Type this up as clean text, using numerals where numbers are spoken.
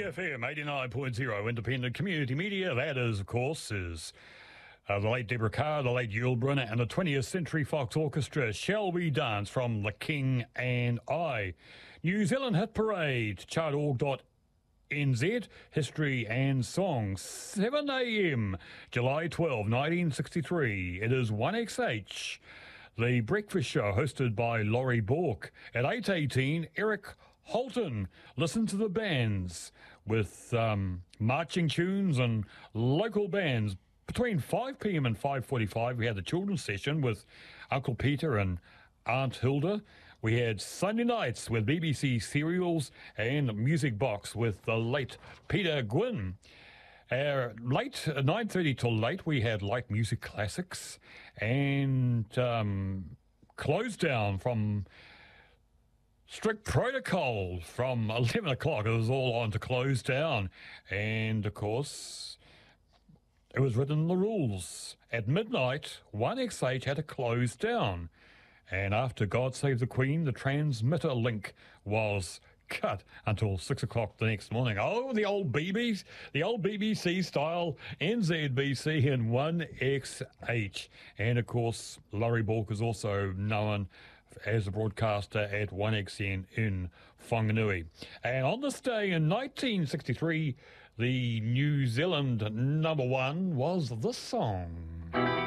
EFM 89.0 independent community media. That is, of course, the late Deborah Carr, the late Yul Brynner, and the 20th Century Fox Orchestra. Shall We Dance from The King and I. New Zealand Hit Parade, chartorg.nz, History and Songs. 7 a.m, July 12, 1963. It is 1XH. The Breakfast Show, hosted by Laurie Bork. At 8:18, Eric Holton. Listen to the bands with marching tunes and local bands. Between 5 p.m. and 5:45, we had the children's session with Uncle Peter and Aunt Hilda. We had Sunday nights with BBC Serials and Music Box with the late Peter Gwynn. Late 9:30 till late, we had light music classics and close down from Strict Protocol from 11 o'clock. It was all on to close down. And, of course, it was written in the rules. At midnight, 1XH had to close down. And after God Save the Queen, the transmitter link was cut until 6 o'clock the next morning. Oh, the old BBC style NZBC and 1XH. And, of course, Laurie Bork is also known as a broadcaster at 1XN in Whanganui. And on this day in 1963, the New Zealand #1 was this song.